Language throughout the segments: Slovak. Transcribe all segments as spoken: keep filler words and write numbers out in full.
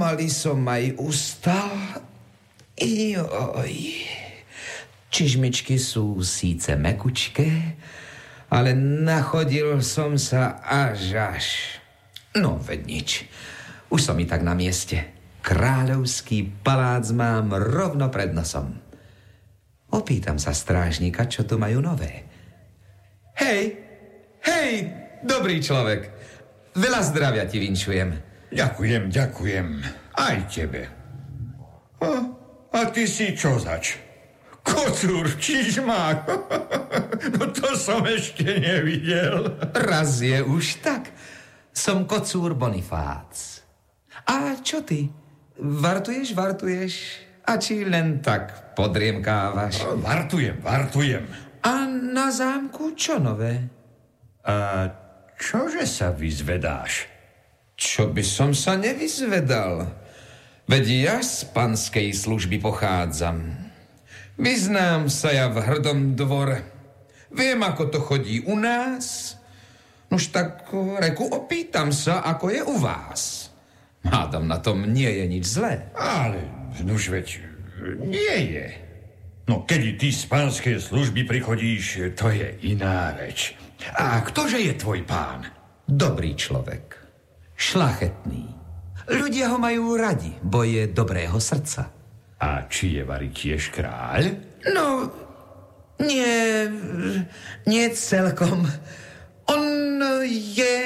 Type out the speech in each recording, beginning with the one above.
pomaly som aj ustal. Joj. Čižmičky sú síce mekučké, ale nachodil som sa až až. No, veď nič. Už som i tak na mieste. Kráľovský palác mám rovno pred nosom. Opýtam sa strážnika, čo tu majú nové. Hej, hej, dobrý človek. Veľa zdravia ti vinšujem. Ďakujem, ďakujem. Aj tebe. A, a ty si čo zač? Kocúr, čižmák. No to som ešte nevidel. Raz je už tak. Som kocúr Bonifác. A čo ty? Vartuješ, vartuješ? A či len tak podriemkávaš? Vartujem, vartujem. A na zámku čo nové? A čože sa vyzvedáš? Čo by som sa nevyzvedal? Veď ja z panskej služby pochádzam. Vyznám sa ja v hrdom dvore. Viem, ako to chodí u nás. Nuž tak, reku, opýtam sa, ako je u vás. Hádam, na tom nie je nič zlé. Ale, nuž veď, nie je. No, kedy ty z pánskej služby prichodíš, to je iná reč. A ktože je tvoj pán? Dobrý človek. Šlachetný. Ľudia ho majú radi, bo je dobrého srdca. A či je vari tiež kráľ? No, nie, nie celkom. On je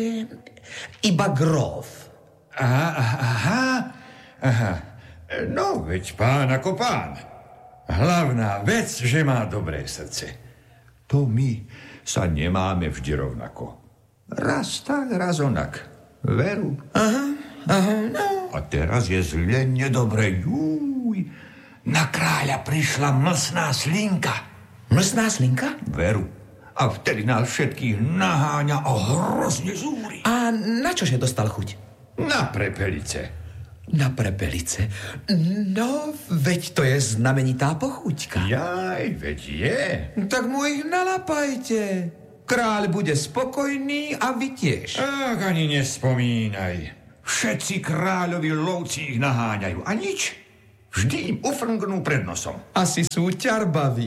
iba gróf. Aha, aha, aha. No, veď pán ako pán. Hlavná vec, že má dobré srdce. To my sa nemáme vždy rovnako. Raz tak, raz onak. Veru. Aha, aha, no. A teraz je zle nedobre. Júj, na kráľa prišla mlsná slinka. Mlsná slinka? Veru. A vtedy nás všetkých naháňa a hrozne zúri. A na čože dostal chuť? Na prepelice. Na prepelice? No, veď to je znamenitá pochuťka. Jaj, veď je. Tak mu ich nalapajte. Kráľ bude spokojný a vy tiež. Ach, ani nespomínaj. Všetci kráľovi lovci ich naháňajú. A nič. Vždy im ufrngnú pred nosom. Asi sú ťarbaví.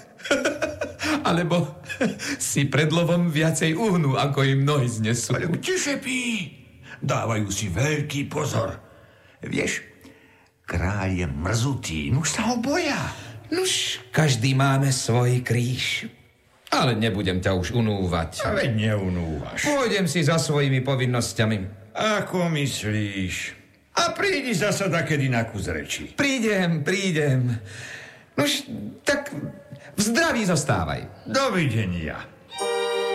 Alebo si pred lovom viacej uhnú, ako im nohy znesú. Ale tiše pí. Dávajú si veľký pozor. Vieš, kráľ je mrzutý. Nuž sa ho boja. Nuž, každý máme svoj kríž. Ale nebudem ťa už unúvať. A veď neunúvaš. Pôjdem si za svojimi povinnosťami. Ako myslíš? A prídi zasa dakedy na kus reči. Prídem, prídem. Nuž, tak v zdraví zostávaj. Dovidenia.